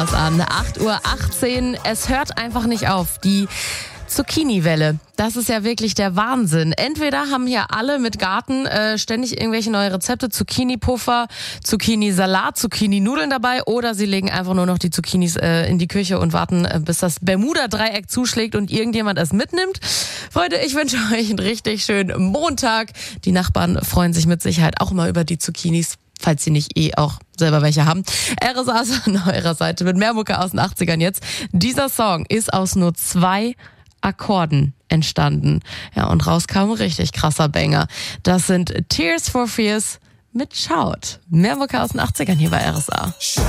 An 8:18 Uhr. Es hört einfach nicht auf. Die Zucchini-Welle. Das ist ja wirklich der Wahnsinn. Entweder haben hier alle mit Garten ständig irgendwelche neue Rezepte, Zucchini-Puffer, Zucchini-Salat, Zucchini-Nudeln dabei, oder sie legen einfach nur noch die Zucchinis in die Küche und warten, bis das Bermuda-Dreieck zuschlägt und irgendjemand es mitnimmt. Freunde, ich wünsche euch einen richtig schönen Montag. Die Nachbarn freuen sich mit Sicherheit auch immer über die Zucchinis, falls sie nicht auch selber welche haben. RSA ist an eurer Seite mit mehr Mucke aus den 80ern jetzt. Dieser Song ist aus nur 2 Akkorden entstanden. Ja, und rauskam ein richtig krasser Banger. Das sind Tears for Fears mit Shout. Mehr Mucke aus den 80ern hier bei RSA.